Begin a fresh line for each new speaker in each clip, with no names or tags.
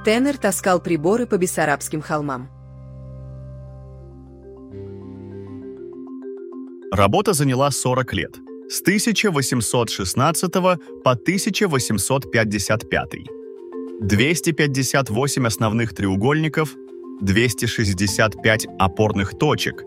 Теннер таскал приборы по Бессарабским холмам.
Работа заняла 40 лет, с 1816 по 1855. 258 основных треугольников, 265 опорных точек,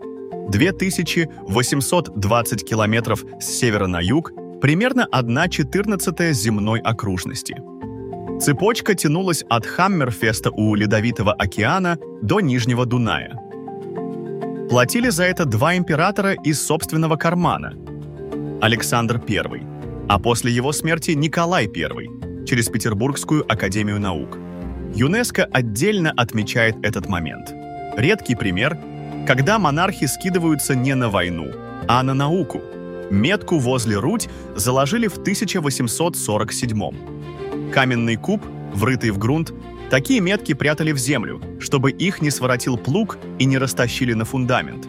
2820 километров с севера на юг, примерно 1/14 земной окружности. Цепочка тянулась от Хаммерфеста у Ледовитого океана до Нижнего Дуная. Платили за это два императора из собственного кармана. Александр I, а после его смерти Николай I, через Петербургскую академию наук. ЮНЕСКО отдельно отмечает этот момент. Редкий пример, когда монархи скидываются не на войну, а на науку. Метку возле Рудь заложили в 1847-м. Каменный куб, врытый в грунт, такие метки прятали в землю, чтобы их не своротил плуг и не растащили на фундамент.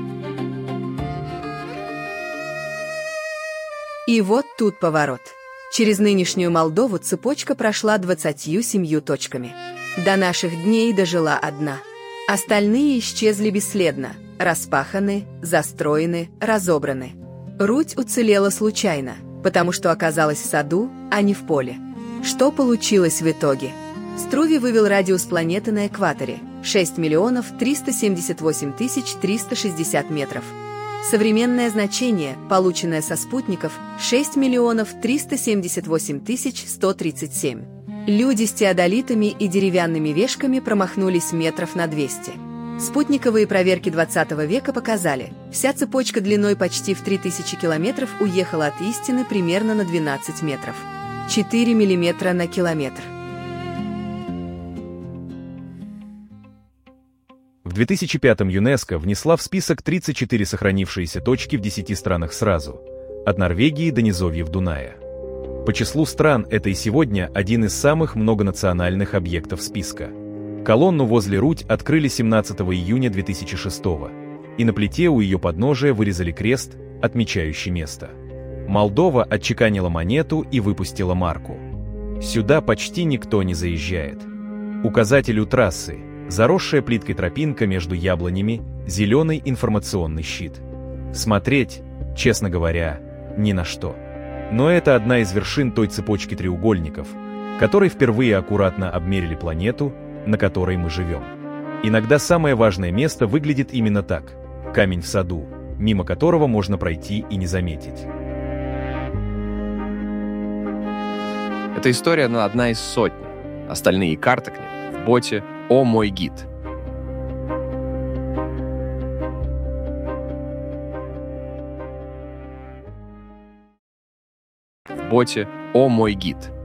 И вот тут поворот. Через нынешнюю Молдову цепочка прошла 27 точками. До наших дней дожила одна. Остальные исчезли бесследно, распаханы, застроены, разобраны. Рудь уцелела случайно, потому что оказалась в саду, а не в поле. Что получилось в итоге? Струве вывел радиус планеты на экваторе – 6 миллионов 378 тысяч 360 метров. Современное значение, полученное со спутников – 6 миллионов 378 тысяч 137. Люди с теодолитами и деревянными вешками промахнулись метров на 200. Спутниковые проверки 20 века показали, вся цепочка длиной почти в 3000 километров уехала от истины примерно на 12 метров. 4 миллиметра на километр.
В 2005-м ЮНЕСКО внесла в список 34 сохранившиеся точки в 10 странах сразу, от Норвегии до низовьев Дуная. По числу стран это и сегодня один из самых многонациональных объектов списка. Колонну возле Рудь открыли 17 июня 2006 и на плите у ее подножия вырезали крест, отмечающий место. Молдова отчеканила монету и выпустила марку. Сюда почти никто не заезжает. Указатель у трассы, заросшая плиткой тропинка между яблонями, зеленый информационный щит. Смотреть, честно говоря, ни на что. Но это одна из вершин той цепочки треугольников, которой впервые аккуратно обмерили планету, на которой мы живем. Иногда самое важное место выглядит именно так – камень в саду, мимо которого можно пройти и не заметить.
Эта история одна из сотни. Остальные карты к ним в боте «О мой гид». В боте «О мой гид».